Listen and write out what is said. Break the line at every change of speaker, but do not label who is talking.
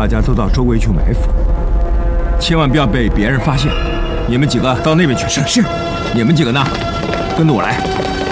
大家都到周围去埋伏，千万不要被别人发现。你们几个到那边去。是。你们几个呢？跟着我来。